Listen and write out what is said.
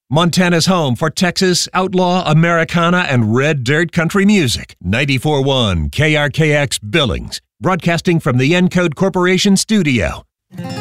Montana's home for Texas, outlaw, Americana, and red dirt country music. 94.1 KRKX Billings, broadcasting from the Encode Corporation studio.